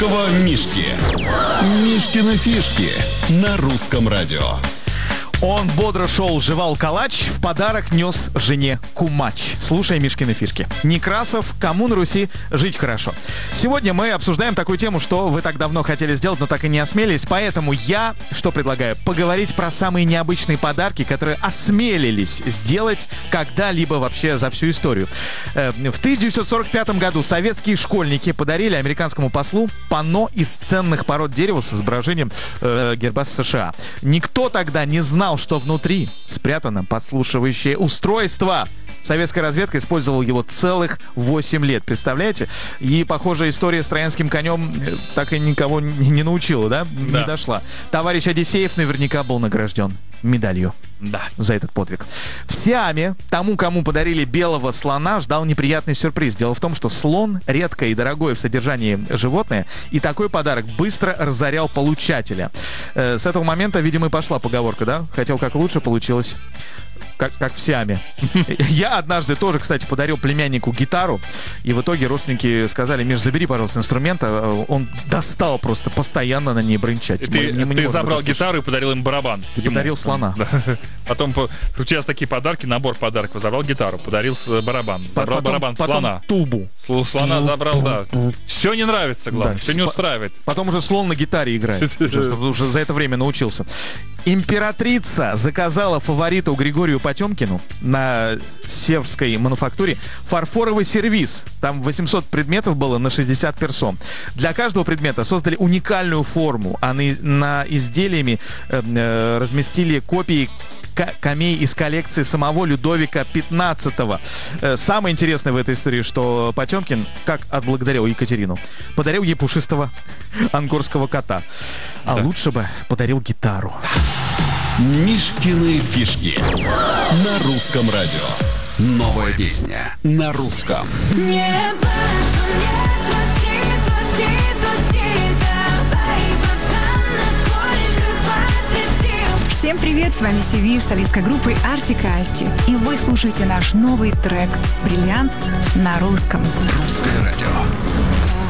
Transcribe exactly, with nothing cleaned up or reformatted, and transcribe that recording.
Мишки. Мишкины фишки на русском радио. Он бодро шел, жевал калач, в подарок нес жене кумач. Слушай Мишкины фишки. Некрасов, кому на Руси жить хорошо. Сегодня мы обсуждаем такую тему, что вы так давно хотели сделать, но так и не осмелились. Поэтому я, что предлагаю, поговорить про самые необычные подарки, которые осмелились сделать когда-либо вообще за всю историю. В тысяча девятьсот сорок пятом году советские школьники подарили американскому послу панно из ценных пород дерева с изображением э, герба США. Никто тогда не знал, что внутри спрятано подслушивающее устройство. Советская разведка использовала его целых восемь лет, представляете? И, похоже, история с троянским конем так и никого не научила, да? Да. Не дошла. Товарищ Одиссеев наверняка был награжден медалью. Да. За этот подвиг. В Сиаме тому, кому подарили белого слона, ждал неприятный сюрприз. Дело в том, что слон — редкое и дорогое в содержании животное, и такой подарок быстро разорял получателя. Э, с этого момента, видимо, и пошла поговорка, да? Хотел как лучше, получилось как, как в Сиаме. Я однажды тоже, кстати, подарил племяннику гитару, и в итоге родственники сказали: Миш, забери, пожалуйста, инструмент. Он достал просто постоянно на ней брынчать. И ты, Мы- мы не ты можем забрал это слушать. гитару и подарил им барабан. И Ему. подарил слона. Да. Потом по- у тебя такие подарки, набор подарков. Забрал гитару, подарил с- барабан. Забрал Потом- барабан потом слона. тубу. Сл- Слона забрал, да. Все не нравится, главное. Да. Все не Спа- устраивает. Потом уже слон на гитаре играет. Уже, уже за это время научился. Императрица заказала фавориту Григорию Потемкину на Севской мануфактуре фарфоровый сервиз. Там восемьсот предметов было на шестьдесят персон. Для каждого предмета создали уникальную форму, а на, на изделиями э, э, разместили копии к- камей из коллекции самого Людовика пятнадцатого. Э, Самое интересное в этой истории, что Потемкин, как отблагодарил Екатерину, подарил ей пушистого ангорского кота. А Да. лучше бы подарил гитару. Мишкины фишки на русском радио. Новая песня на русском. Не важно, не тусти, тусти, тусти, давай, пацан, насколько хватит сил. Всем привет, с вами Сиви, солистка группы Артик и Асти. И вы слушаете наш новый трек «Бриллиант» на русском. Русское радио.